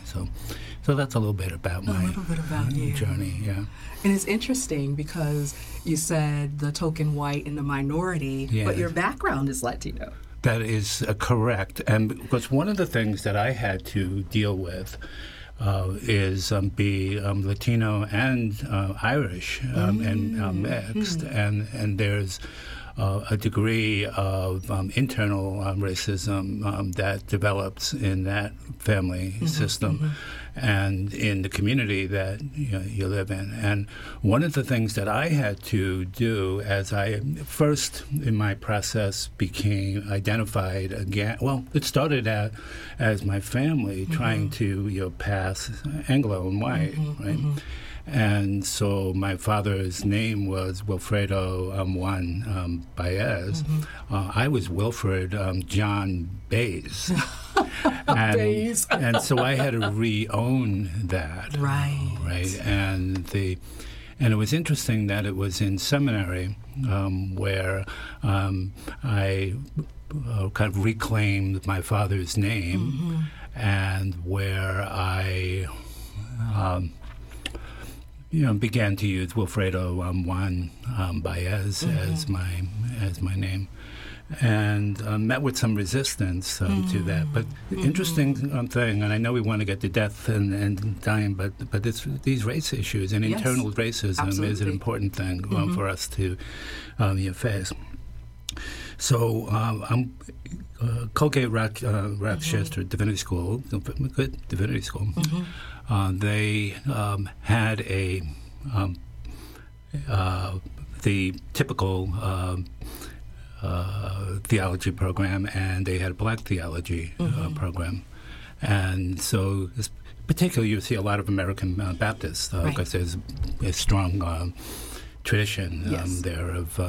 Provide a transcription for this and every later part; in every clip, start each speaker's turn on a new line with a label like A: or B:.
A: So that's a little bit about my journey. Yeah.
B: And it's interesting because you said the token white and the minority, but your background is Latino.
A: That is correct. And because one of the things that I had to deal with is be Latino and Irish and mixed. And there's a degree of internal racism that develops in that family system and in the community that you live in. And one of the things that I had to do as I first in my process became identified again, well, it started out as my family trying to pass Anglo and white, right? And so my father's name was Wilfredo Juan Baez. I was Wilfred John Baez. And so I had to re-own that. Right. And it was interesting that it was in seminary where I kind of reclaimed my father's name and where I began to use Wilfredo Juan Baez as my name, and met with some resistance to that. But the interesting thing, and I know we want to get to death and dying, but these race issues and internal racism is an important thing for us to face. So I'm Colgate Rochester Divinity School, good Divinity School. They had the typical theology program, and they had a black theology program. And so, particularly, you see a lot of American Baptists because there's a strong tradition there of,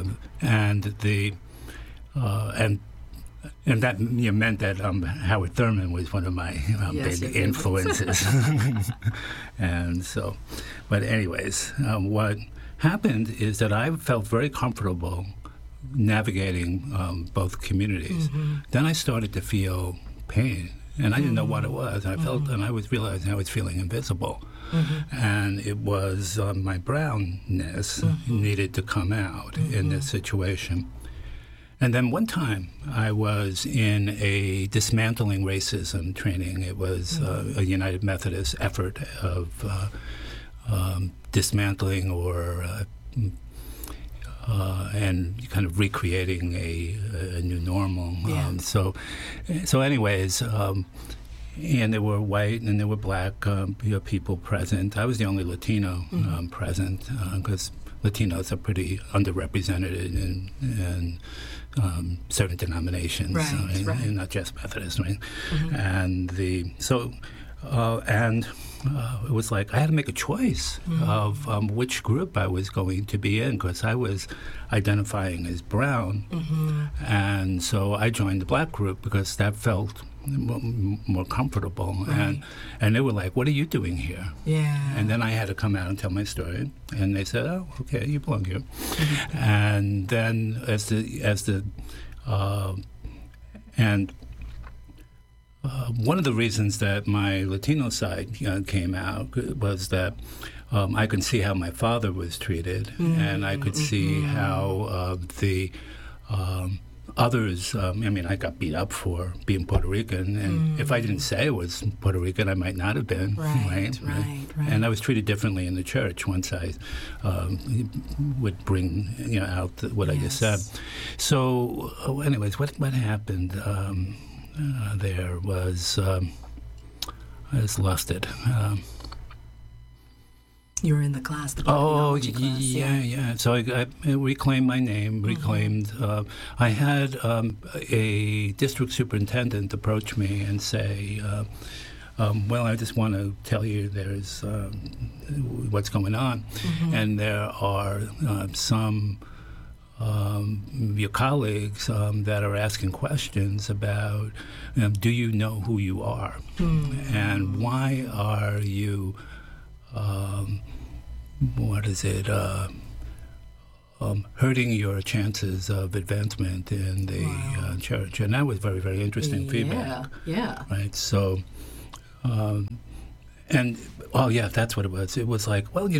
A: and that meant that Howard Thurman was one of my big influences. And so, but anyways, what happened is that I felt very comfortable navigating both communities. Then I started to feel pain, and I didn't know what it was. I felt, and I was realizing I was feeling invisible. And it was my brownness needed to come out in this situation. And then one time I was in a dismantling racism training. It was a United Methodist effort of dismantling or and kind of recreating a new normal. So anyways, and there were white and there were black people present. I was the only Latino present because Latinos are pretty underrepresented in certain denominations, and not just Methodist, right? And it was like I had to make a choice of which group I was going to be in because I was identifying as brown, and so I joined the black group because that felt more comfortable, and they were like, "What are you doing here?" And then I had to come out and tell my story, and they said, "Oh, okay, you belong here." And then one of the reasons that my Latino side came out was that I could see how my father was treated, and I could see how the others, I got beat up for being Puerto Rican, and if I didn't say I was Puerto Rican, I might not have been, right? And I was treated differently in the church once I would bring out what I just said. So, anyways, what happened there was I just lost it.
B: You were in the class, the
A: class.
B: Yeah.
A: So I reclaimed my name, I had a district superintendent approach me and say, well, I just want to tell you there's what's going on. And there are some your colleagues that are asking questions about, do you know who you are? And why are you... hurting your chances of advancement in the church. And that was very, very interesting feedback.
B: Yeah.
A: Right? So, And that's what it was. It was like, well,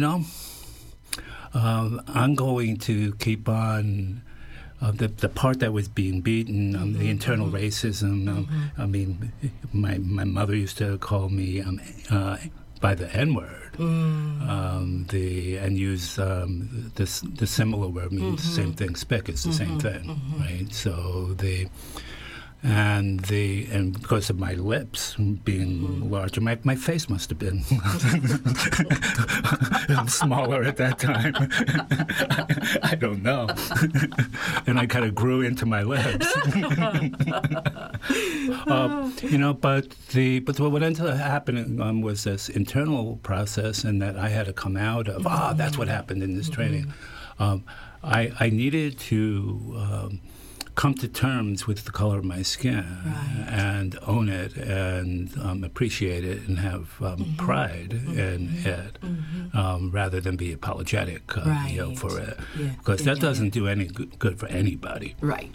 A: I'm going to keep on. The part that was being beaten, the internal racism. I mean, my mother used to call me by the N-word, and use the similar word means the same thing. Spick is the same thing, right? So and because of my lips being larger, my face must have been smaller at that time. I don't know. And I kind of grew into my lips. But what ended up happening was this internal process, and that I had to come out of. That's what happened in this training. I needed to come to terms with the color of my skin, and own it, and appreciate it, and have pride in it, rather than be apologetic for it, because that doesn't do any good for anybody.
B: Right.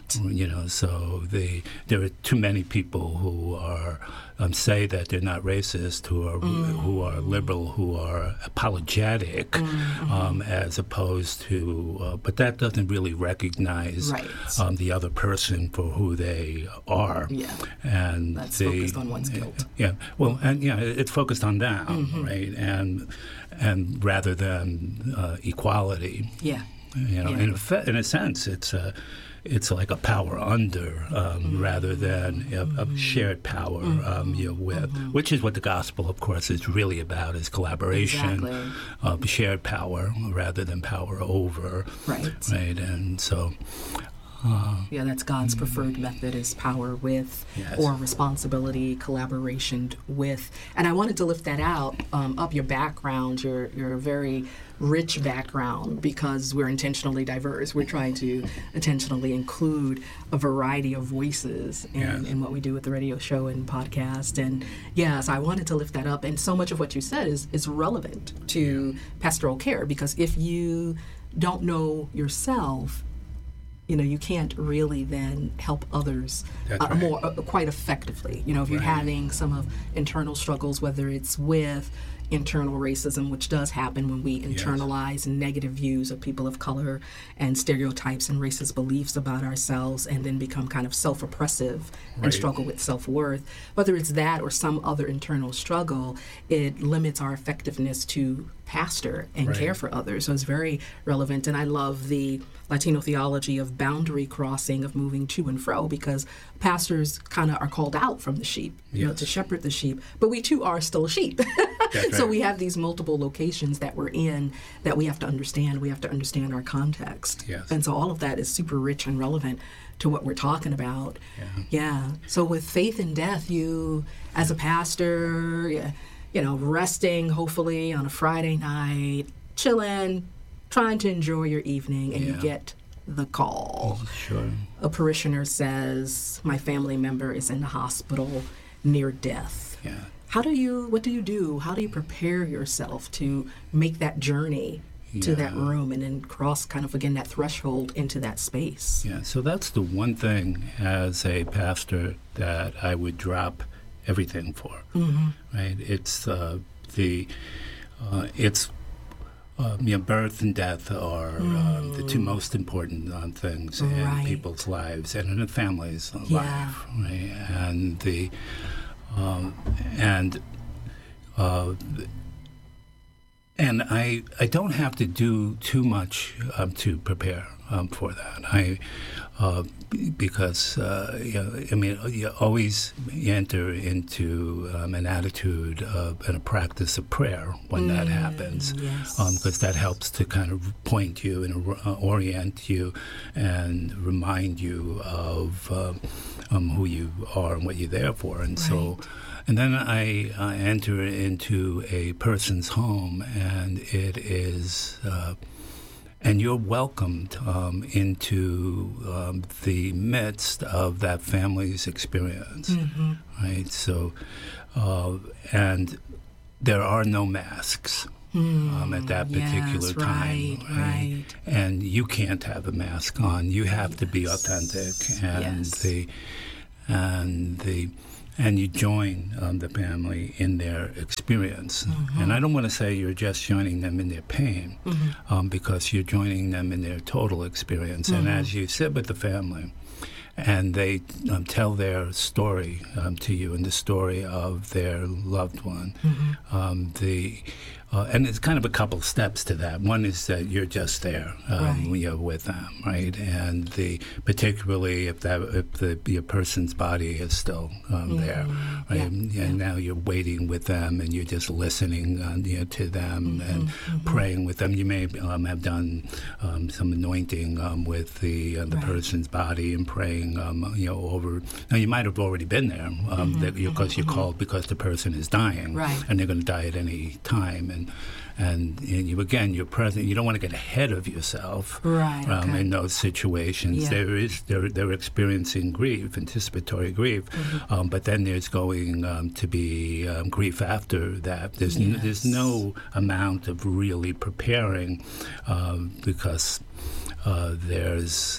A: So there are too many people who are say that they're not racist, who are liberal, who are apologetic, as opposed to, but that doesn't really recognize the other person for who they are. Yeah. And
B: that's focused on one's guilt.
A: Yeah. Well, and it's focused on them, right? And rather than equality.
B: Yeah.
A: In a sense, it's like a power under, rather than a shared power with, which is what the gospel, of course, is really about, is collaboration, shared power rather than power over. Right. And so...
B: that's God's preferred method, is power with, or responsibility, collaboration with. And I wanted to lift that out, up your background, your very rich background, because we're intentionally diverse. We're trying to intentionally include a variety of voices in what we do with the radio show and podcast. And so I wanted to lift that up. And so much of what you said is relevant to pastoral care, because if you don't know yourself, you can't really then help others quite effectively. If you're having some of internal struggles, whether it's with internal racism, which does happen when we internalize negative views of people of color and stereotypes and racist beliefs about ourselves, and then become kind of self-oppressive and struggle with self-worth. Whether it's that or some other internal struggle, it limits our effectiveness to pastor and care for others. So it's very relevant. And I love the Latino theology of boundary crossing, of moving to and fro, because pastors kind of are called out from the sheep, to shepherd the sheep. But we too are still a sheep. So we have these multiple locations that we're in that we have to understand. We have to understand our context. Yes. And so all of that is super rich and relevant to what we're talking about. So with faith and death, you, as a pastor, resting hopefully on a Friday night, chilling, trying to enjoy your evening, and you get the call.
A: Sure.
B: A parishioner says, my family member is in the hospital near death.
A: Yeah.
B: What do you do? How do you prepare yourself to make that journey to that room and then cross kind of, again, that threshold into that space?
A: Yeah, so that's the one thing as a pastor that I would drop everything for, right? It's birth and death are the two most important things in people's lives and in a family's life, right? And I don't have to do too much to prepare for that. Because you always enter into an attitude and a practice of prayer when that happens, because that helps to kind of point you and orient you and remind you of who you are and what you're there for. And so, and then I enter into a person's home, and it is... and you're welcomed into the midst of that family's experience, right? So, and there are no masks at that particular time, right? And you can't have a mask on. You have to be authentic, and and you join the family in their experience. And I don't want to say you're just joining them in their pain, because you're joining them in their total experience. And as you sit with the family, and they tell their story to you, and the story of their loved one, and it's kind of a couple steps to that. One is that you're just there, you're with them, right? And particularly if your person's body is still there, right? And now you're waiting with them, and you're just listening, to them and praying with them. You may have done some anointing with the person's body and praying, over. Now you might have already been there, because you're called because the person is dying, and they're going to die at any time, and you're present. You don't want to get ahead of yourself in those situations. They're experiencing grief, anticipatory grief, but then there's going to be grief after that. There's no amount of really preparing, because there's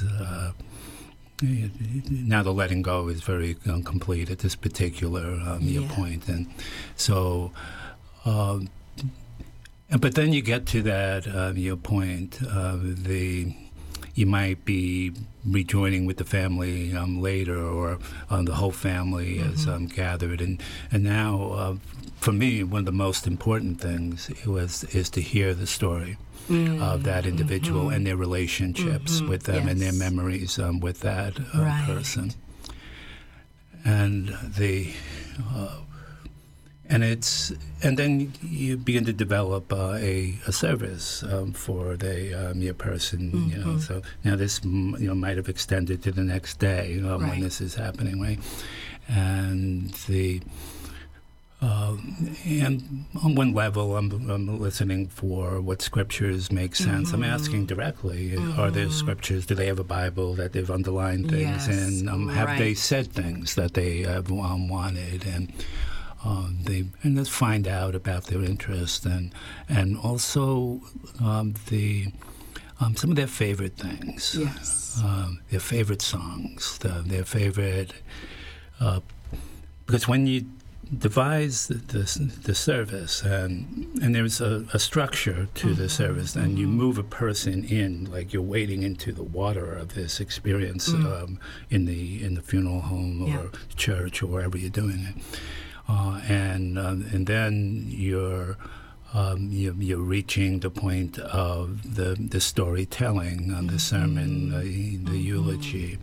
A: now the letting go is very complete at this particular point, and so. But then you get to that point. You might be rejoining with the family later, or the whole family is gathered, and now for me, one of the most important things is to hear the story of that individual and their relationships with them and their memories with that person, and then you begin to develop a service for your person. So now this might have extended to the next day when this is happening, right? And and on one level, I'm listening for what scriptures make sense. I'm asking directly: are there scriptures? Do they have a Bible that they've underlined things in? Have they said things that they have wanted? And let's find out about their interest, and also some of their favorite things, their favorite songs, their favorite. Because when you devise the service, and there's a structure to the service, and you move a person in, like you're wading into the water of this experience in the funeral home or church or wherever you're doing it. And then you're reaching the point of the storytelling, the sermon, the eulogy,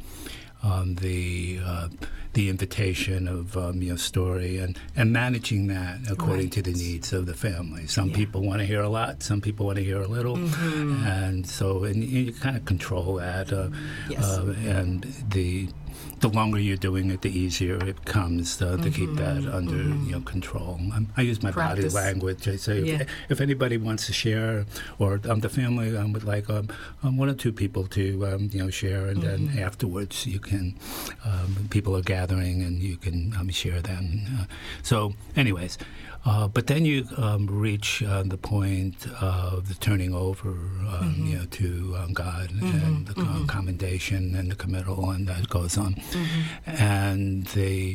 A: the invitation of your story, and managing that according to the needs of the family. Some people want to hear a lot, some people want to hear a little, and you kind of control that. And the longer you're doing it, the easier it comes to keep that under control. I use my body language. I say, if anybody wants to share, or the family would like one or two people to share, and then afterwards you can, people are gathering and you can share them. So anyways, but then you reach the point of the turning over to God, and the commendation and the committal, and that goes on. And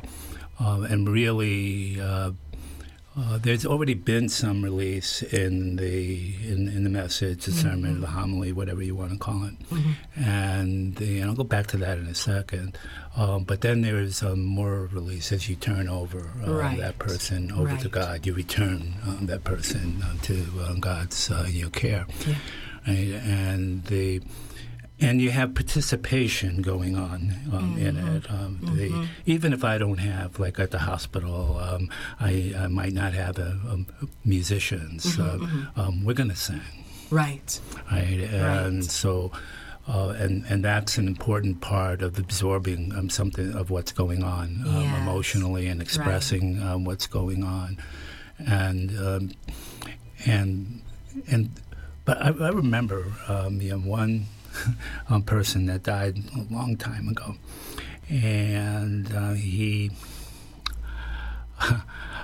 A: really, there's already been some release in the message, the sermon, the homily, whatever you want to call it. And I'll go back to that in a second. But then there is more release as you turn over that person over to God. You return that person to God's care. Right? And you have participation going on in it. Even if I don't have, like at the hospital, I might not have musicians. We're going to sing. Right. And so, and that's an important part of absorbing something of what's going on emotionally, and expressing what's going on. But I remember one person that died a long time ago, and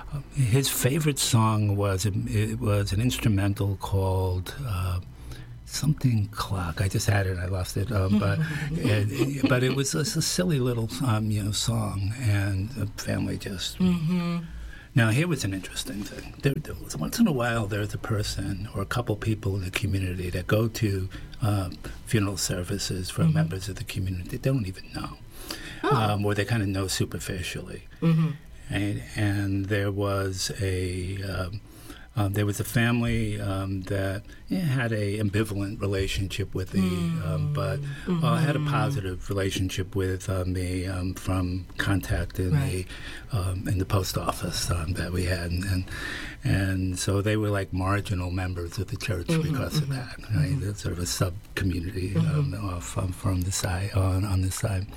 A: his favorite song was an instrumental called something clock. I just had it and I lost it. But it was a silly little song, and the family just. Mm-hmm. Now, here was an interesting thing. There was, once in a while, there's a person or a couple people in the community that go to funeral services for members of the community they don't even know, or they kind of know superficially. Mm-hmm. And there was a family that had a ambivalent relationship with but had a positive relationship with me from contact in the post office that we had, and so they were like marginal members of the church because of that. Right? It's sort of a sub community off from the side on this side,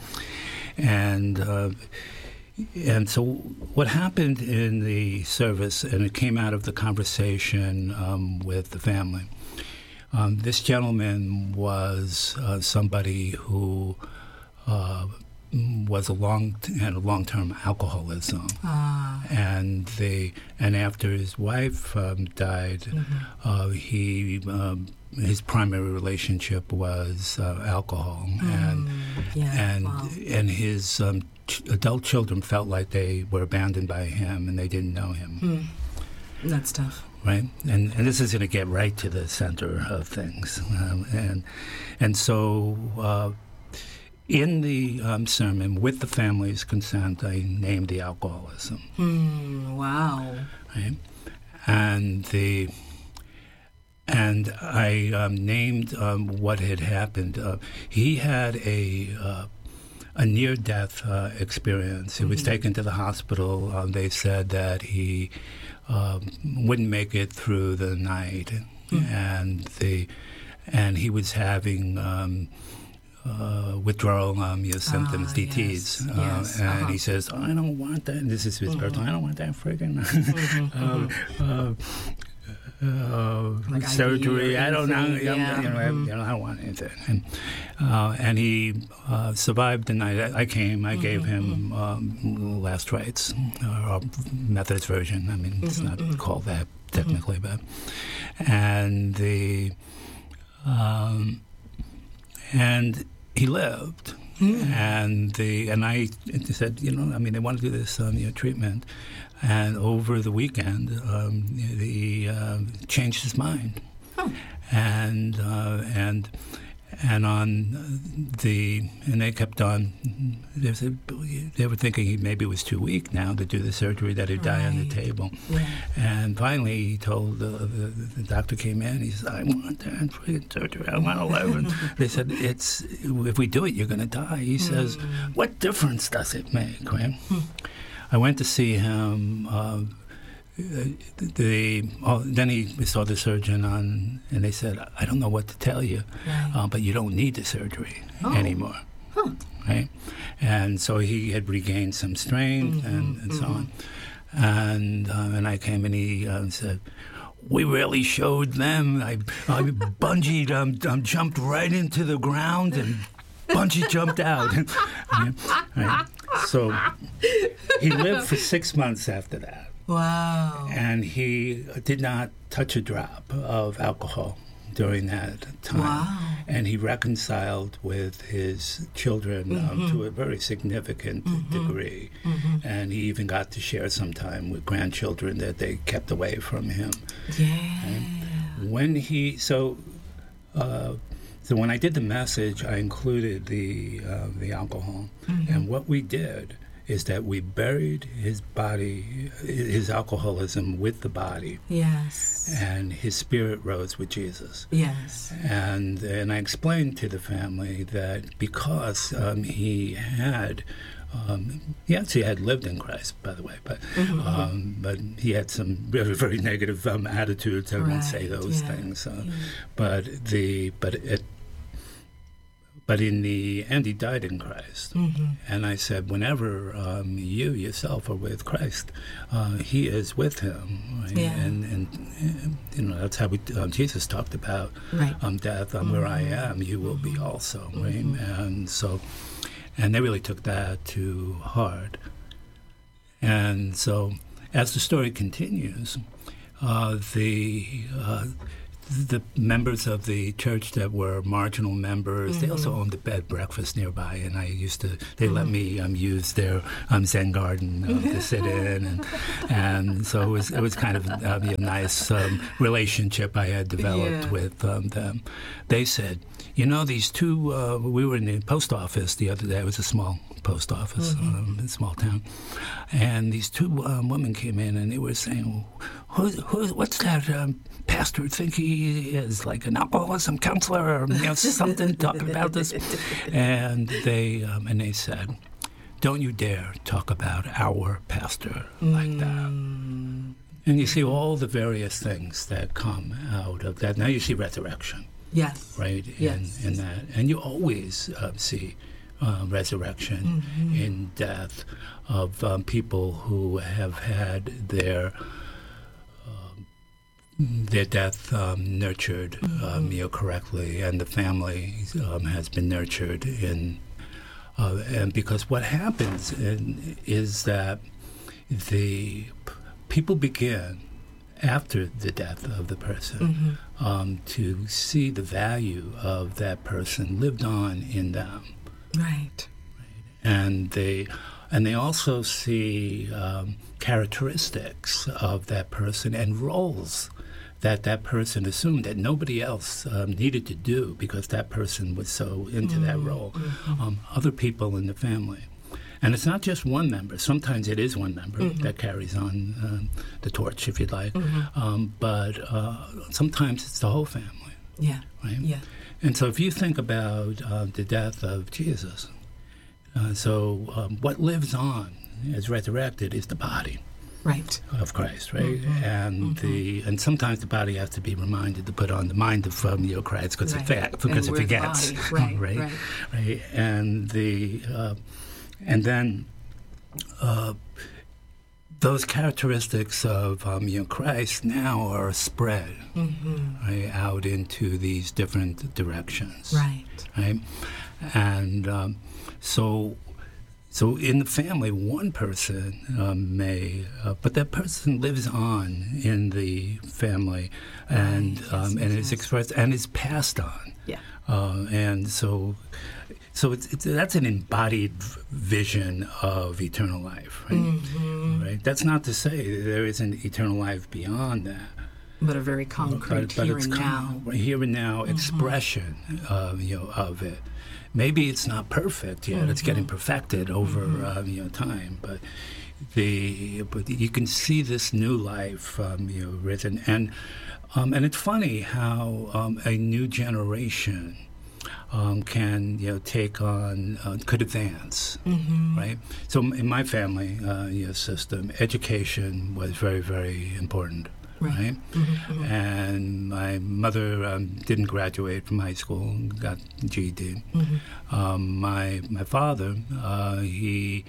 A: And so what happened in the service, and it came out of the conversation with the family, this gentleman was somebody who had a long-term alcoholism, and after his wife died, his primary relationship was alcohol, and his adult children felt like they were abandoned by him and they didn't know him.
B: That's tough.
A: Right? And this is going to get right to the center of things. And so in the sermon, with the family's consent, I named the alcoholism.
B: Wow.
A: Right? And I named what had happened. He had a near-death experience. He was taken to the hospital. They said that he wouldn't make it through the night, and he was having withdrawal symptoms, DTs, and he says, "I don't want that." And this is his personal. I don't want that friggin' like surgery. I don't know. I don't want anything. And he survived the night. I came. I gave him last rites, or Methodist version. I mean, it's not called that technically, but and he lived. And I said, they want to do this treatment. And over the weekend, he changed his mind, and they kept on. They were thinking maybe it was too weak now to do the surgery, that he'd die on the table. Yeah. And finally, he told the doctor came in. He said, "I want that freaking surgery. I want to live." And they said, if we do it, you're going to die. He says, "What difference does it make?" Right? I went to see him. Then he saw the surgeon and they said, "I don't know what to tell you, but you don't need the surgery anymore." Right? And so he had regained some strength and so on. And I came and he said, "We really showed them. I bungeed, jumped right into the ground and bungee jumped out." Right? So he lived for 6 months after that.
B: Wow.
A: And he did not touch a drop of alcohol during that time.
B: Wow.
A: And he reconciled with his children to a very significant degree. And he even got to share some time with grandchildren that they kept away from him.
B: Yeah.
A: And So when I did the message, I included the alcohol, and what we did is that we buried his body, his alcoholism, with the body.
B: Yes.
A: And his spirit rose with Jesus.
B: Yes.
A: And I explained to the family that because he had lived in Christ, by the way, but he had some very, very negative attitudes. I won't say those things, But in the end, he died in Christ. And I said, whenever you yourself are with Christ, he is with him. Right? Yeah. And that's how Jesus talked about death. Where I am, you will be also. Right? And so, and they really took that to heart. And so, as the story continues, the members of the church that were marginal members, they also owned a bed breakfast nearby, and they let me use their Zen garden to sit in, and so it was kind of a nice relationship I had developed with them. They said, these two, we were in the post office the other day. It was a small post office in a small town. And these two women came in, and they were saying, what's that pastor think he is, like an alcoholism counselor or something, talking about this? And they said, don't you dare talk about our pastor like that. And you see all the various things that come out of that. Now you see resurrection.
B: Yes.
A: Right? In that. And you always see resurrection in death of people who have had their death nurtured correctly, and the family has been nurtured in. And because what happens is that the people begin, after the death of the person, to see the value of that person lived on in them.
B: Right.
A: And they also see characteristics of that person and roles that person assumed that nobody else needed to do because that person was so into that role. Other people in the family. And it's not just one member. Sometimes it is one member that carries on the torch, if you'd like. But sometimes it's the whole family.
B: Yeah.
A: Right?
B: Yeah.
A: And so if you think about the death of Jesus, what lives on as resurrected is the body.
B: Right.
A: Of Christ, right? And sometimes the body has to be reminded to put on the mind of Christ because it forgets. Right. And then those characteristics of Christ now are spread right, out into these different directions.
B: Right.
A: And so in the family, one person but that person lives on in the family and is expressed and is passed on.
B: Yeah.
A: And so that's an embodied vision of eternal life, right? Right? That's not to say there isn't eternal life beyond that.
B: But a very concrete
A: here and now expression of it. Maybe it's not perfect yet. It's getting perfected over time, but you can see this new life risen, and it's funny how a new generation can take on could advance, right? So in my family system, education was very, very important. Right? And my mother didn't graduate from high school, got GED. My father, he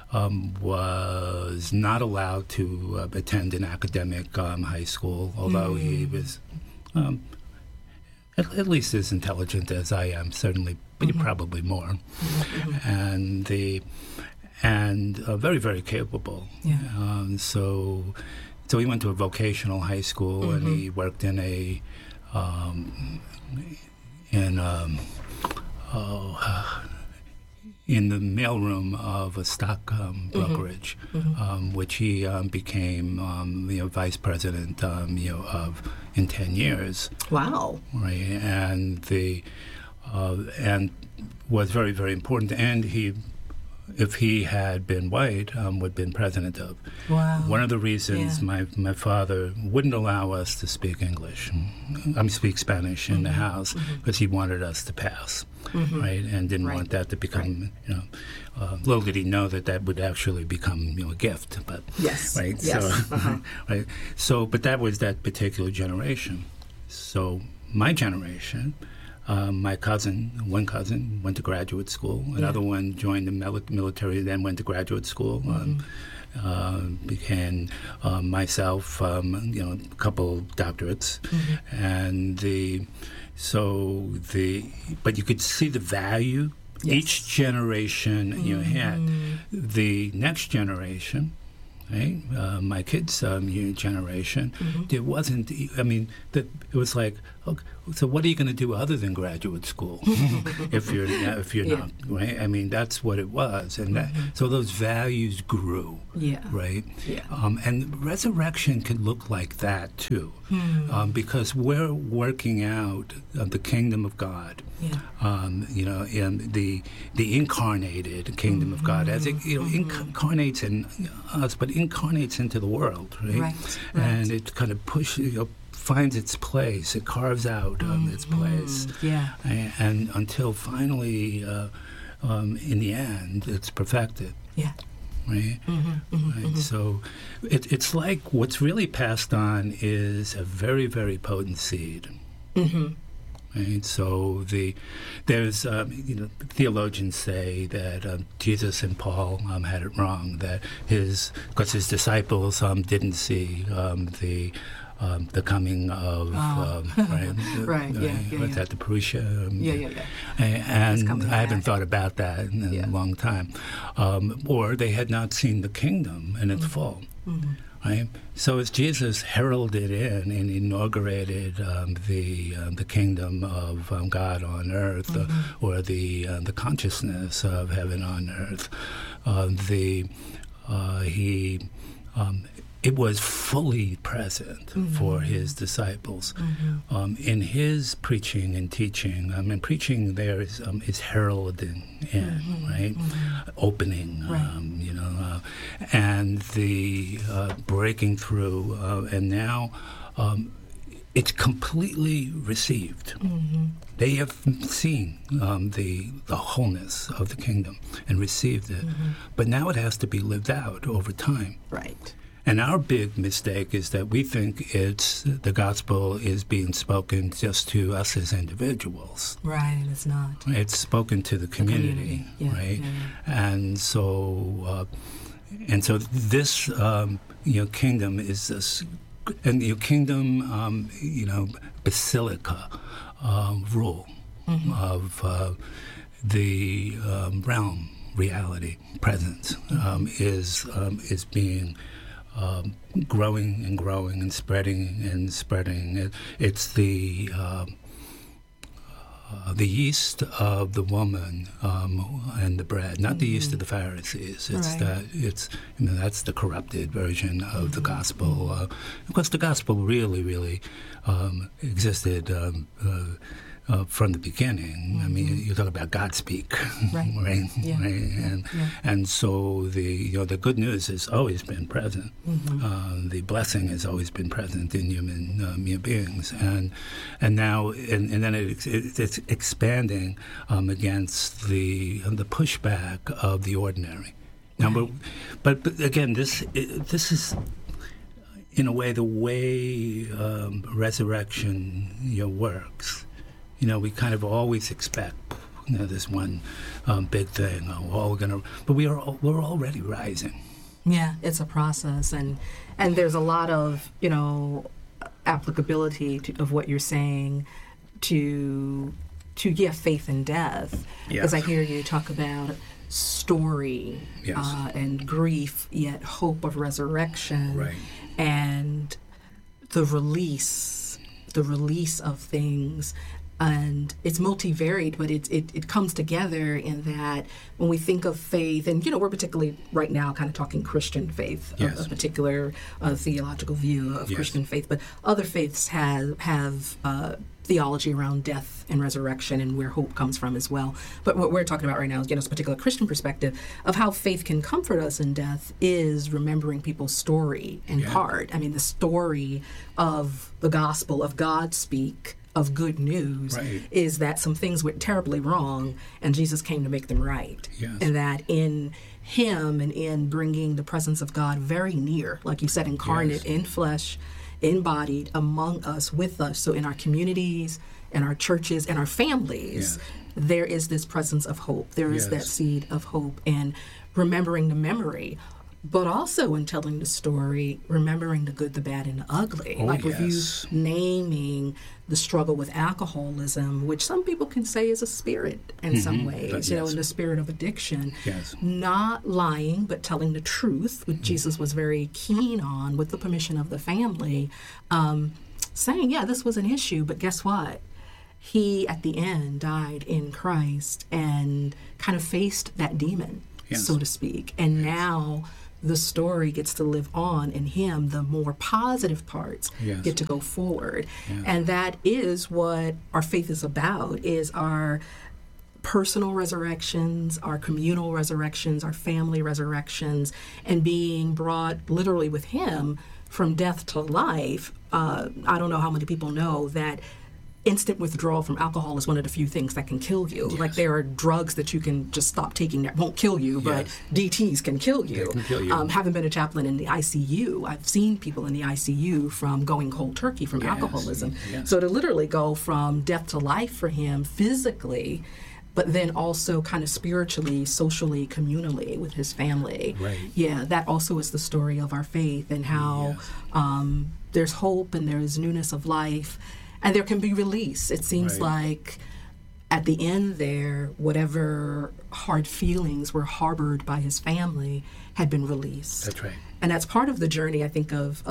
A: was not allowed to attend an academic high school, although he was at least as intelligent as I am, certainly, but probably more. And very, very capable.
B: Yeah.
A: So he went to a vocational high school, and he worked in the mailroom of a stock brokerage, which he became vice president of in 10 years.
B: Wow!
A: Right, and was very, very important, and he. If he had been white, would have been president of.
B: Wow.
A: One of the reasons my father wouldn't allow us to speak English, speak Spanish in the house, because he wanted us to pass, right, and didn't want that to become, little did he know that would actually become, a gift. But
B: yes,
A: right,
B: yes.
A: So, right, so, but that was that particular generation. So my generation. One cousin went to graduate school. Another one joined the military, then went to graduate school. Began myself, a couple doctorates, but you could see the value each generation had. The next generation right? My kids' generation, there wasn't. I mean, it was like, okay, so what are you going to do other than graduate school if you're not, right? I mean, that's what it was, and so those values grew, right? Yeah. And resurrection can look like that too, because we're working out the kingdom of God. And the incarnated kingdom of God, as it incarnates in us, but incarnates into the world, right? Right. And it kind of finds its place. It carves out its place. Yeah. And until finally, in the end, it's perfected. Yeah. Right? Right. So it's like what's really passed on is a very, very potent seed. Right? So there's theologians say that Jesus and Paul had it wrong, that because his disciples didn't see the coming of what's that, the Parousia? And I haven't thought about that in a long time. Or they had not seen the kingdom in its full. Right? So as Jesus heralded in and inaugurated the kingdom of God on earth, or the consciousness of heaven on earth, it was fully present for his disciples in his preaching and teaching. And preaching there is heralding in, right? Opening, right. And the breaking through, and now it's completely received. They have seen the wholeness of the kingdom and received it, but now it has to be lived out over time. Right. And our big mistake is that we think the gospel is being spoken just to us as individuals. Right, it's not. It's spoken to the community, right? Yeah. And so this kingdom is this, and kingdom basilica rule of the realm, reality, presence is being growing and growing and spreading and spreading. It's the yeast of the woman and the bread, not the yeast of the Pharisees. It's that's the corrupted version of the gospel. Of course, the gospel really, really existed from the beginning. I mean, you talk about God speak, right? Yeah. Right? And so the good news has always been present. The blessing has always been present in human beings, and now then it's expanding against the pushback of the ordinary. Now, but again, this is, in a way, the way resurrection works. We kind of always expect, this one big thing. But we're already rising. Yeah, it's a process, and there's a lot of applicability of what you're saying to faith and death. Yes. As I hear you talk about story, and grief, yet hope of resurrection, right, and the release of things. And it's multivariate, but it comes together in that when we think of faith, and we're particularly right now kind of talking Christian faith, a particular theological view of Christian faith, but other faiths have theology around death and resurrection and where hope comes from as well. But what we're talking about right now is, a particular Christian perspective of how faith can comfort us in death is remembering people's story in part. I mean, the story of the gospel of God speak, of good news, is that some things went terribly wrong and Jesus came to make them right. Yes. And that in him and in bringing the presence of God very near, like you said, incarnate in flesh, embodied among us, with us. So in our communities, in our churches, and our families, there is this presence of hope. There is that seed of hope, and remembering the memory
B: but also in telling the story, remembering the good, the bad, and the ugly. With you naming the struggle with alcoholism, which some people can say is a spirit in some ways, in the spirit of addiction.
A: Yes.
B: Not lying, but telling the truth, which Jesus was very keen on, with the permission of the family, saying, this was an issue, but guess what? He, at the end, died in Christ and kind of faced that demon, so to speak. And now the story gets to live on in him. The more positive parts get to go forward. Yes. And that is what our faith is about, is our personal resurrections, our communal resurrections, our family resurrections, and being brought literally with him from death to life. I don't know how many people know that instant withdrawal from alcohol is one of the few things that can kill you. Yes. Like, there are drugs that you can just stop taking that won't kill you, but DTs can kill you.
A: They can kill you.
B: Having been a chaplain in the ICU, I've seen people in the ICU from going cold turkey from alcoholism. Yes. So to literally go from death to life for him physically, but then also kind of spiritually, socially, communally with his family.
A: Right.
B: Yeah, that also is the story of our faith, and how there's hope and there's newness of life. And there can be release. It seems like at the end there, whatever hard feelings were harbored by his family had been released.
A: That's right.
B: And that's part of the journey, I think, of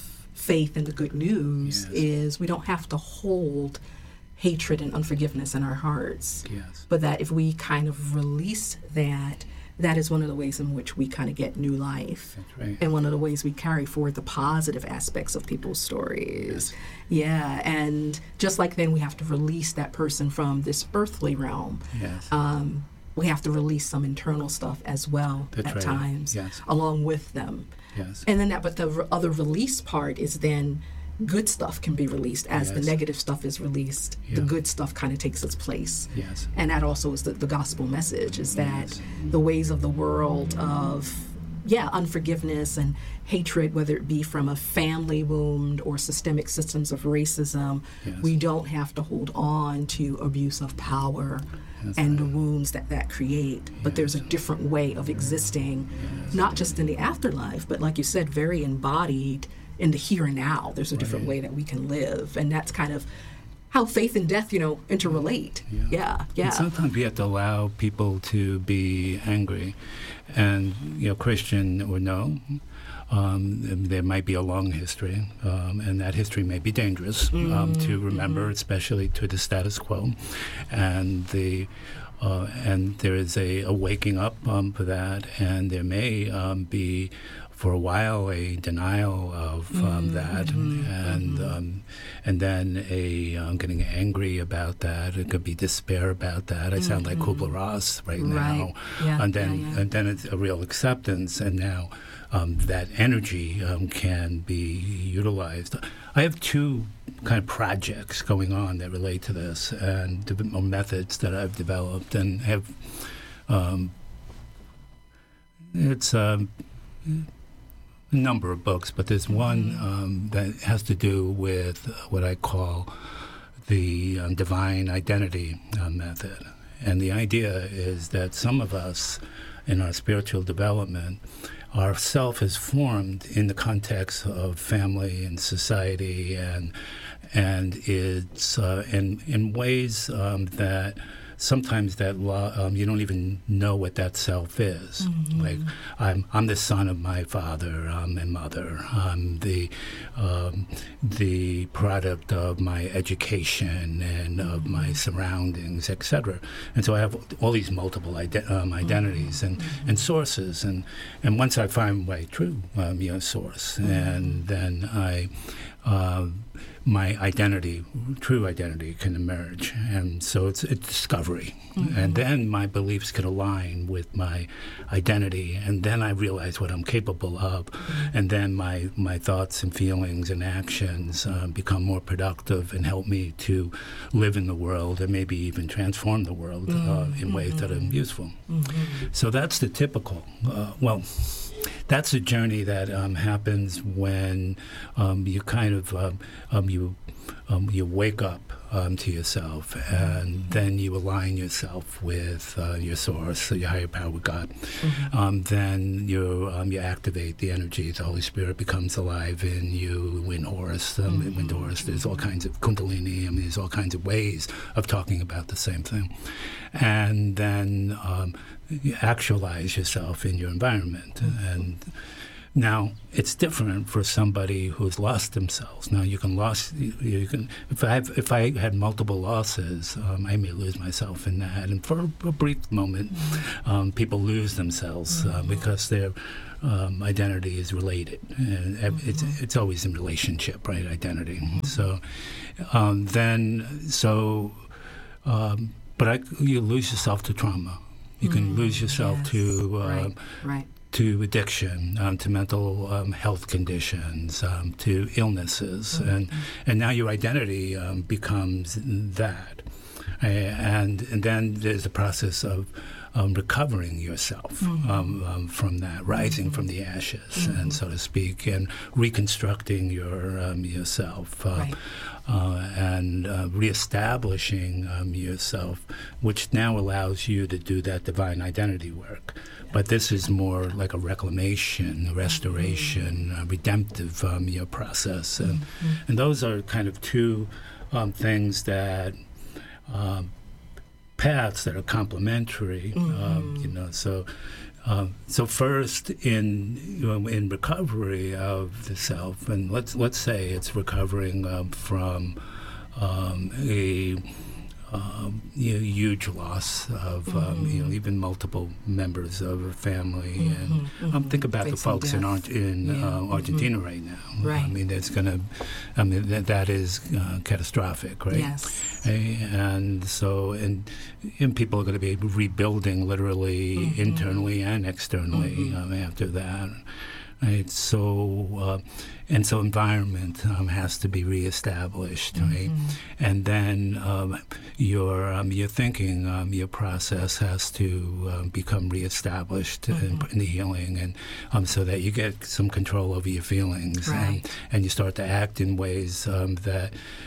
B: faith and the good news, is we don't have to hold hatred and unforgiveness in our hearts.
A: Yes.
B: But that if we kind of release that, that is one of the ways in which we kind of get new life.
A: That's right.
B: And one of the ways we carry forward the positive aspects of people's stories.
A: Yes.
B: Yeah, and just like then we have to release that person from this earthly realm.
A: Yes.
B: We have to release some internal stuff as well at times, along with them.
A: Yes.
B: And then but the other release part is then good stuff can be released as the negative stuff is released. The good stuff kind of takes its place.
A: Yes.
B: And that also is the gospel message, is that the ways of the world of unforgiveness and hatred, whether it be from a family wound or systemic systems of racism, we don't have to hold on to abuse of power and the wounds that create. But there's a different way of existing, not just in the afterlife, but like you said, very embodied in the here and now. There's a different way that we can live, and that's kind of how faith and death, interrelate.
A: And sometimes we have to allow people to be angry, and Christian or no, there might be a long history, and that history may be dangerous to remember, especially to the status quo, and and there is a waking up for that, and there may be, for a while, a denial of that, and then getting angry about that. It could be despair about that. I sound like Kubler-Ross right now. And then it's a real acceptance, and now that energy can be utilized. I have two kind of projects going on that relate to this, and methods that I've developed, and have it's a number of books, but there's one that has to do with what I call the divine identity method. And the idea is that some of us, in our spiritual development, our self is formed in the context of family and society, and it's in ways that sometimes that you don't even know what that self is. Like, I'm the son of my father and mother. I'm the product of my education and of my surroundings, etc. And so I have all these multiple identities and sources. And once I find my true source, and then my identity, true identity, can emerge. And so it's discovery. And then my beliefs can align with my identity, and then I realize what I'm capable of. And then my thoughts and feelings and actions become more productive and help me to live in the world, and maybe even transform the world in ways that are useful. So that's the typical, that's a journey that happens when you kind of you wake up to yourself, and then you align yourself with your source, so your higher power, God. Then you activate the energy. The Holy Spirit becomes alive in you. In Horus, in Horus, there's all kinds of Kundalini. There's all kinds of ways of talking about the same thing, and then you actualize yourself in your environment. And now, it's different for somebody who's lost themselves. Now, you can. If I had multiple losses, I may lose myself in that. And for a brief moment, people lose themselves because their identity is related. It's always in relationship, right? Identity. So you lose yourself to trauma. You can lose yourself to to addiction, to mental health conditions, to illnesses, and now your identity becomes that, and then there's a process of recovering yourself from that, rising from the ashes, and so to speak, and reconstructing yourself. And reestablishing yourself, which now allows you to do that divine identity work. But this is more like a reclamation, a restoration, a redemptive process. And those are kind of two things that, paths that are complementary, So first, in recovery of the self, and let's say it's recovering from a huge loss of even multiple members of a family, and think about the folks in Argentina right now.
B: Right.
A: That is catastrophic, right?
B: Yes.
A: And so and people are going to be rebuilding literally internally and externally after that. Right, so environment has to be reestablished, right? And then your thinking, your process has to become reestablished in the healing, and so that you get some control over your feelings,
B: right.
A: and you start to act in ways that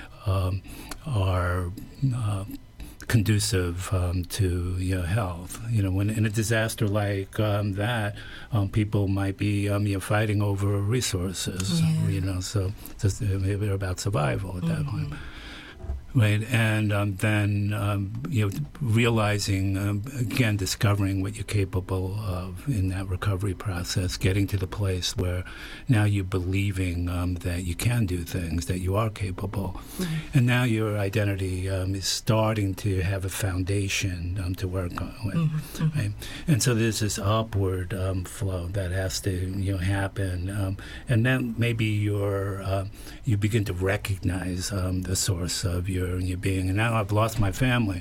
A: are conducive to your health. When in a disaster like that, people might be fighting over resources. So they're about survival at that point. Right, and then realizing again, discovering what you're capable of in that recovery process, getting to the place where now you're believing that you can do things, that you are capable, and now your identity is starting to have a foundation to work on with. Right? And so there's this upward flow that has to happen, and then maybe you begin to recognize the source of your being. And now I've lost my family.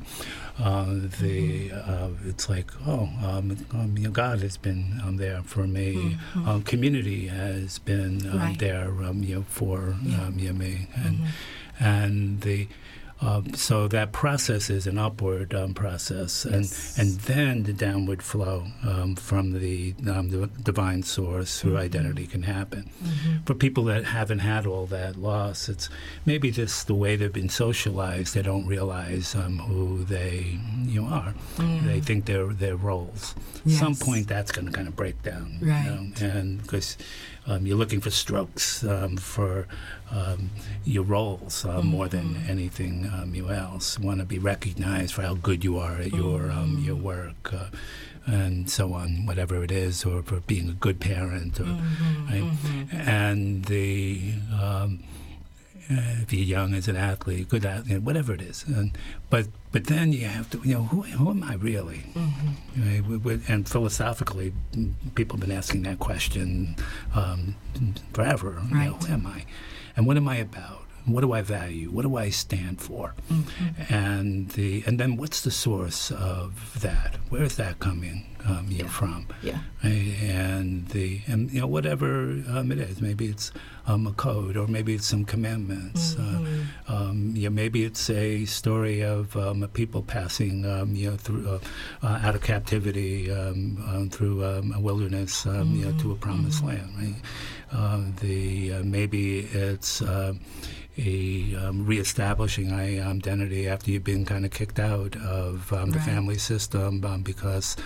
A: It's like, God has been there for me. Community has been there for me, and the. So that process is an upward process, and then the downward flow from the divine source through identity can happen. For people that haven't had all that loss, it's maybe just the way they've been socialized. They don't realize who they are. They think they're roles.
B: Yes.
A: At some point, that's going to kind of break down,
B: right?
A: And because you're looking for strokes for your roles more than anything else. You want to be recognized for how good you are at your work, and so on, whatever it is, or for being a good parent, or right? And if you're young as an athlete, good athlete, whatever it is, but then you have to, who am I really? Right? And philosophically, people have been asking that question forever.
B: Right.
A: Who am I? And what am I about? What do I value? What do I stand for? And then what's the source of that? Where is that coming from?
B: Yeah.
A: And whatever it is, maybe it's a code, or maybe it's some commandments. Maybe it's a story of a people passing through out of captivity through a wilderness to a promised land. Right? Maybe it's reestablishing identity after you've been kind of kicked out of the family system because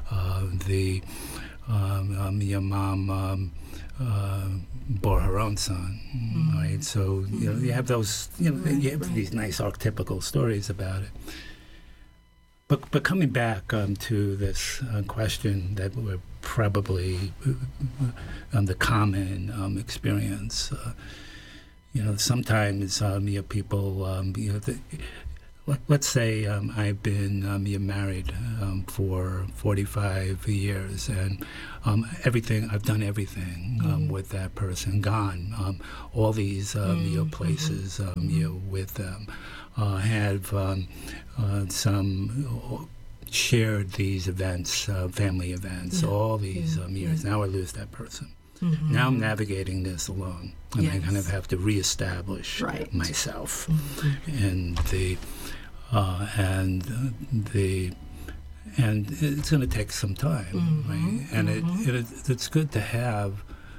A: your mom bore her own son, right? So you have those, you have these nice archetypical stories about it. But coming back to this question that we're probably the common experience, sometimes people, let's say I've been married for 45 years, and I've done everything with that person, gone all these places with them, have some shared these events, family events, all these years. Now I lose that person. Now I'm navigating this alone, and I kind of have to reestablish myself, and and it's going to take some time, right? And it's good to have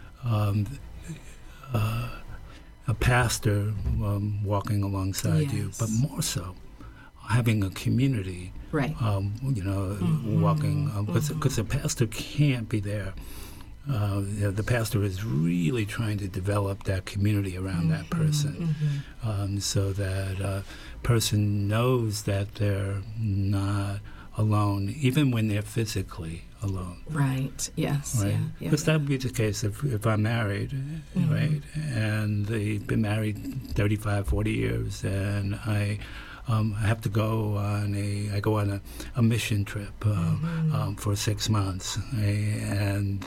A: a pastor walking alongside you, but more so having a community, walking, because the pastor can't be there. The pastor is really trying to develop that community around that person, so that person knows that they're not alone, even when they're physically alone.
B: Right. Yes.
A: Right. Because that would be the case if I'm married, right, and they've been married 35, 40 years, and I have to go on a mission trip for 6 months, and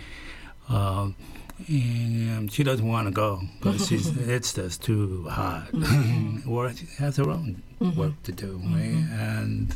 A: and she doesn't want to go because it's just too hard, or she has her own work to do, right? And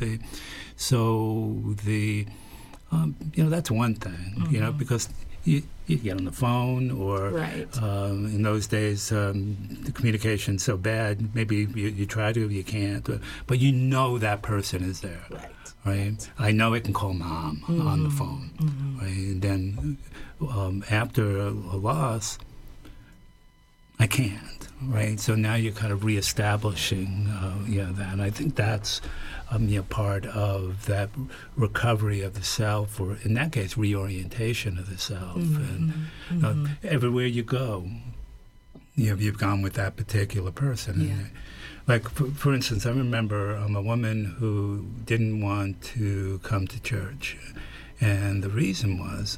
A: that's one thing, because you get on the phone, or in those days the communication's so bad, maybe you try to, you can't, but that person is there, right? I know I can call mom on the phone, right? And then after a loss, I can't, right? So now you're kind of reestablishing that, and I think that's part of that recovery of the self, or in that case, reorientation of the self. And everywhere you go, you've gone with that particular person. And, like, for instance, I remember a woman who didn't want to come to church, and the reason was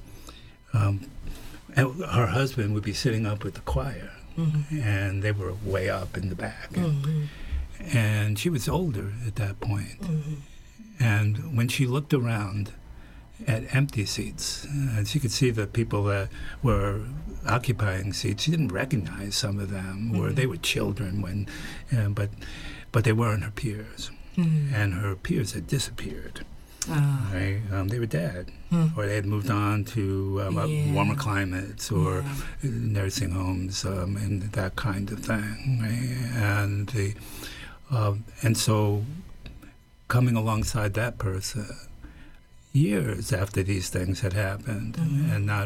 A: her husband would be sitting up with the choir, and they were way up in the back. And she was older at that point. And when she looked around at empty seats, and she could see the people that were occupying seats, she didn't recognize some of them, or they were children but they weren't her peers. And her peers had disappeared. Right? They were dead, or they had moved on to warmer climates, or nursing homes, and that kind of thing. Right? And so coming alongside that person years after these things had happened, and not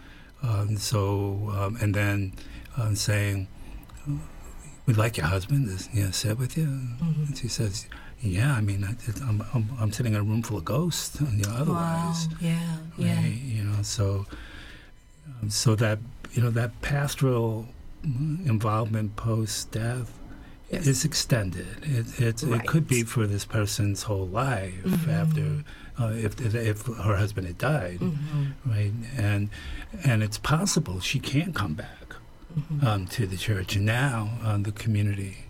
A: and then saying, "We'd like your husband to sit with you." And she says, "Yeah, I mean, I'm sitting in a room full of ghosts. Otherwise, right? So that that pastoral involvement post death is extended. It could be for this person's whole life after, if her husband had died, right? And it's possible she can't come back to the church, and now the community.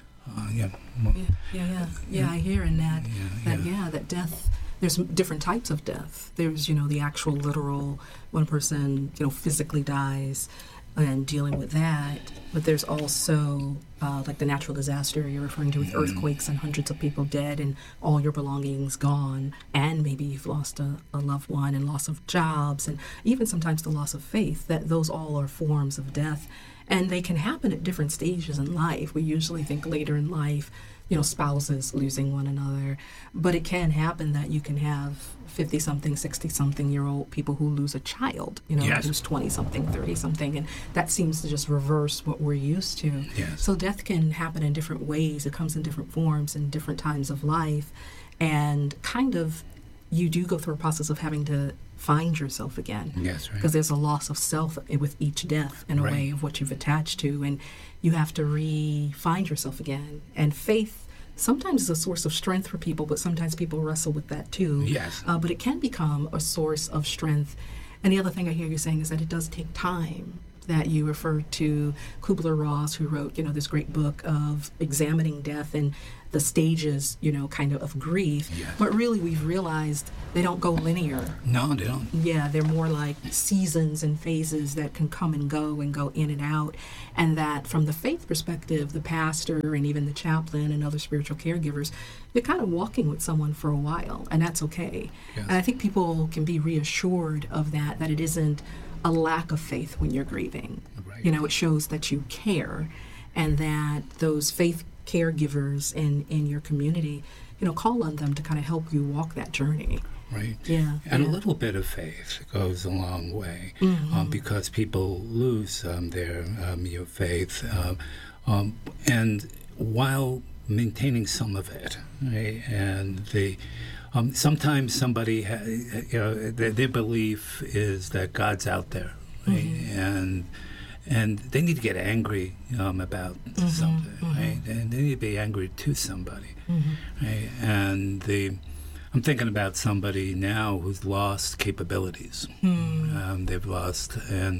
B: I hear in that that death. There's different types of death. There's the actual literal, one person physically dies, and dealing with that. But there's also like the natural disaster you're referring to, with earthquakes and hundreds of people dead and all your belongings gone, and maybe you've lost a loved one, and loss of jobs, and even sometimes the loss of faith. That those all are forms of death. And they can happen at different stages in life. We usually think later in life, spouses losing one another. But it can happen that you can have 50-something, 60-something-year-old people who lose a child,
A: yes.
B: who's 20-something, 30-something. And that seems to just reverse what we're used to.
A: Yes.
B: So death can happen in different ways. It comes in different forms in different times of life. And kind of, you do go through a process of having to find yourself again.
A: Yes, right.
B: Because there's a loss of self with each death in a way of what you've attached to. And you have to re-find yourself again. And faith sometimes is a source of strength for people, but sometimes people wrestle with that too.
A: Yes.
B: But it can become a source of strength. And the other thing I hear you saying is that it does take time. That you refer to Kubler-Ross, who wrote, this great book of examining death and the stages, kind of grief.
A: Yes.
B: But really, we've realized they don't go linear.
A: No, they don't.
B: Yeah, they're more like seasons and phases that can come and go in and out. And that from the faith perspective, the pastor and even the chaplain and other spiritual caregivers, you're kind of walking with someone for a while, and that's okay.
A: Yes.
B: And I think people can be reassured of that it isn't a lack of faith when you're grieving.
A: Right.
B: It shows that you care, and that those faith caregivers in your community, call on them to kind of help you walk that journey.
A: Right.
B: Yeah.
A: And a little bit of faith goes a long way, because people lose their faith, and while maintaining some of it, right? And sometimes somebody, their belief is that God's out there, right? And they need to get angry about something, right? And they need to be angry to somebody, right? And I'm thinking about somebody now who's lost capabilities. They've lost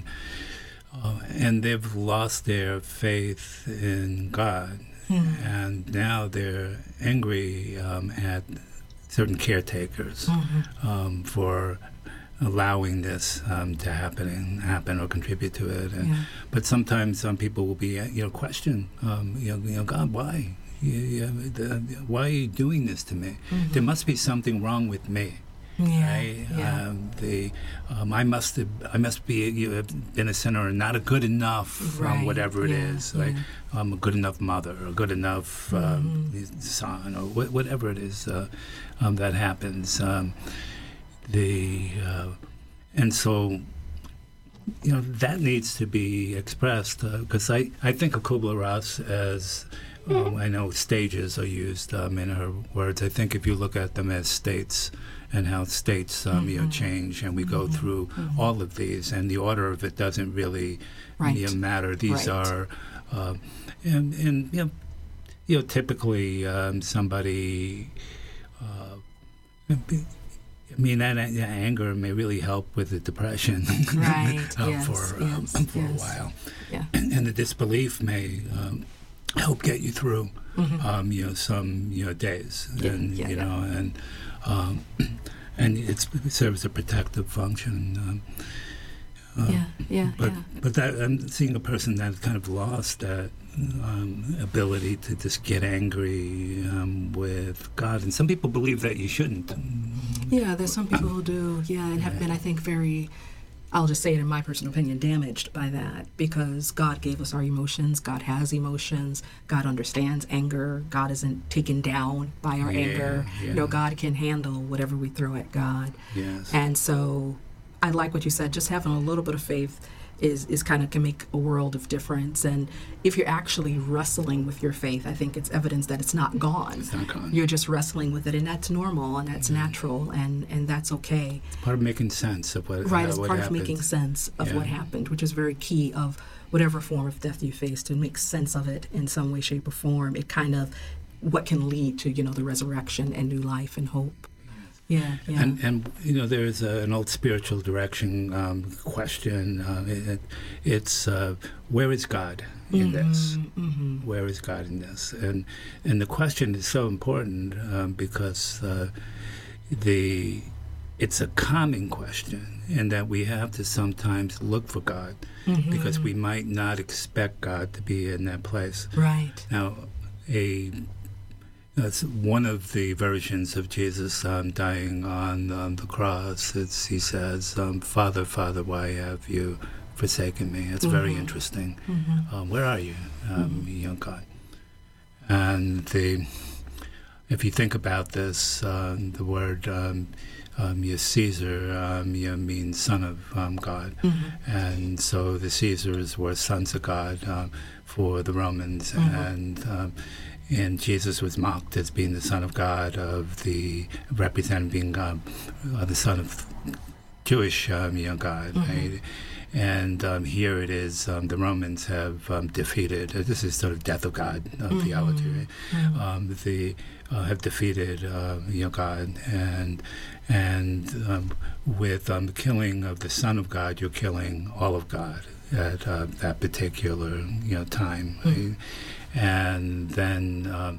A: and they've lost their faith in God, and now they're angry at certain caretakers for allowing this to happen or contribute to it. But sometimes some people will be question God, why? Why are you doing this to me? There must be something wrong with me. Right? I must be have been a sinner and not a good enough from whatever it is. Like I'm a good enough mother or a good enough son or whatever it is that happens. And so that needs to be expressed, because I think of Kubler-Ross as I know stages are used in her words. I think if you look at them as states and how states change, and we go through all of these, and the order of it doesn't really matter. These are typically somebody. That anger may really help with the depression for a while. Yeah. And the disbelief may help get you through some days. And it serves a protective function. But that I'm seeing a person that kind of lost that ability to just get angry with God, and some people believe that you shouldn't.
B: Yeah, there's some people who do. And have been, I think, very. I'll just say it in my personal opinion, damaged by that, because God gave us our emotions. God has emotions. God understands anger. God isn't taken down by our anger. God can handle whatever we throw at God.
A: Yes.
B: And so I like what you said. Just having a little bit of faith is kind of can make a world of difference. And if you're actually wrestling with your faith, I think it's evidence that it's not gone.
A: It's not gone.
B: You're just wrestling with it, and that's normal, and that's natural, and that's okay.
A: It's part of making sense of what
B: it's part of making sense of what happened, which is very key of whatever form of death you face, to make sense of it in some way, shape, or form. It kind of what can lead to the resurrection and new life and hope. Yeah.
A: And there's an old spiritual direction question. It's where is God in this? Where is God in this? And the question is so important because it's a common question, in that we have to sometimes look for God because we might not expect God to be in that place.
B: Right.
A: Now, that's one of the versions of Jesus dying on the cross. He says, Father, Father, why have you forsaken me. It's very interesting. Where are you, God? And if you think about this, the word Caesar means son of God. And so the Caesars were sons of God for the Romans. And Jesus was mocked as being the Son of God, representing being the Son of Jewish God. Right? And here it is, the Romans have defeated, this is sort of death of God theology, right? They have defeated God, and with the killing of the Son of God, you're killing all of God at that particular time. Right? And then,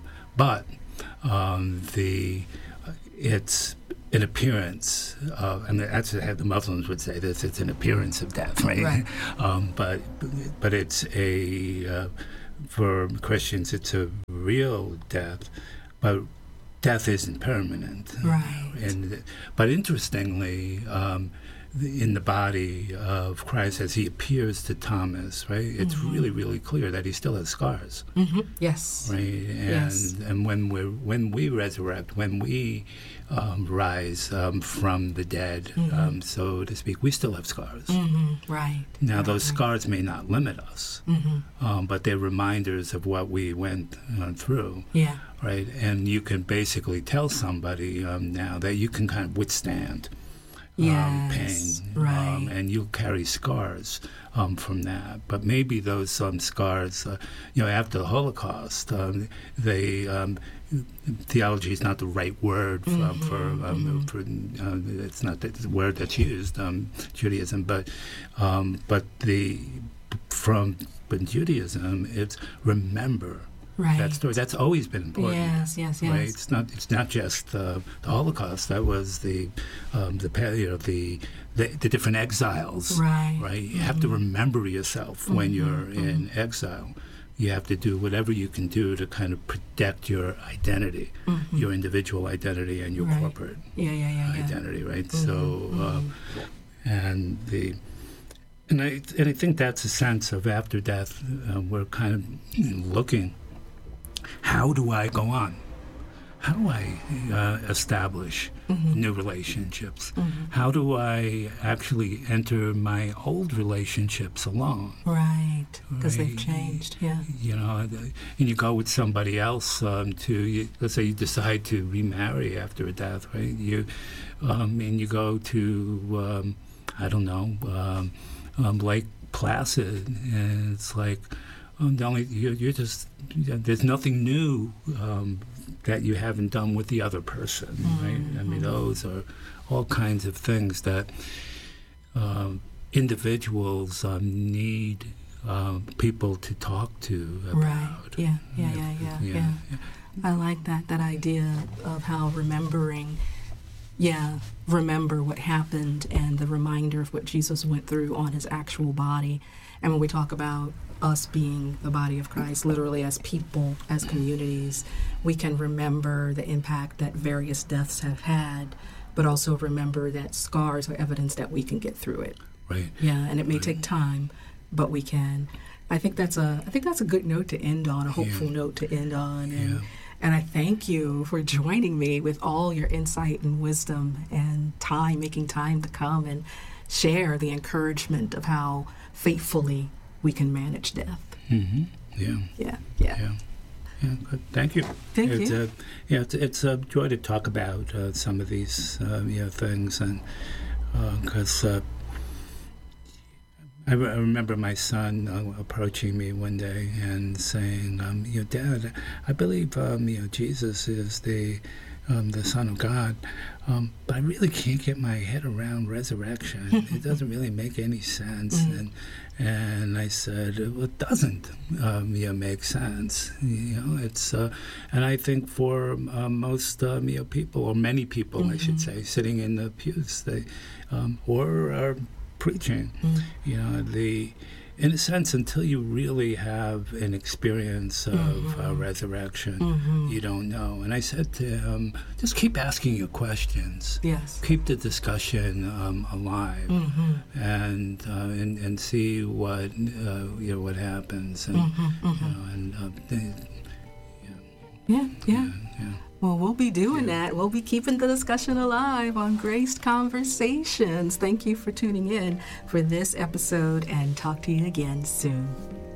A: it's an appearance of, and that's how the Muslims would say this, it's an appearance of death, right? But it's for Christians, it's a real death, but death isn't permanent.
B: Right.
A: But interestingly, in the body of Christ, as he appears to Thomas, right, it's really, really clear that he still has scars.
B: Yes.
A: Right. And when we resurrect, when we rise from the dead, so to speak, we still have scars.
B: Right.
A: Now, those scars may not limit us, but they're reminders of what we went through.
B: Yeah.
A: Right. And you can basically tell somebody now that you can kind of withstand pain,
B: right.
A: And you'll carry scars from that. But maybe those scars, after the Holocaust, theology is not the right word for it's not the word that's used, Judaism, but from Judaism, it's remember.
B: Right.
A: That story, that's always been important.
B: Yes.
A: Right. It's not just the Holocaust. That was the different exiles.
B: Right.
A: Right. You have to remember yourself when you're in exile. You have to do whatever you can do to kind of protect your identity, your individual identity, and your corporate identity. Right. So, and I think that's a sense of after death. We're kind of looking. How do I go on? How do I establish new relationships? How do I actually enter my old relationships alone?
B: Right, because they've changed, yeah.
A: And you go with somebody else let's say you decide to remarry after a death, right? And you go to, Lake Placid, and it's like, there's nothing new that you haven't done with the other person, right? I mean, those are all kinds of things that individuals need people to talk to about.
B: Right. Yeah. I like that idea of how remember what happened and the reminder of what Jesus went through on his actual body. And when we talk about us being the body of Christ, literally as people, as communities, we can remember the impact that various deaths have had, but also remember that scars are evidence that we can get through it.
A: Right.
B: Yeah, and it may take time, but we can. I think that's a good note to end on, a hopeful note to end on. And I thank you for joining me with all your insight and wisdom and making time to come and share the encouragement of how faithfully we can manage death. Yeah.
A: Good. Thank you.
B: Thank you.
A: It's a joy to talk about some of these things, and because I remember my son approaching me one day and saying, Dad, I believe Jesus is the Son of God, but I really can't get my head around resurrection. It doesn't really make any sense. And I said, well, it doesn't make sense. It's and I think for most people, or many people, I should say, sitting in the pews, they or are preaching, in a sense, until you really have an experience of resurrection, you don't know. And I said to him, just keep asking your questions.
B: Yes.
A: Keep the discussion alive, and see what what happens. And
B: Yeah. Well, we'll be doing that. We'll be keeping the discussion alive on Graced Conversations. Thank you for tuning in for this episode, and talk to you again soon.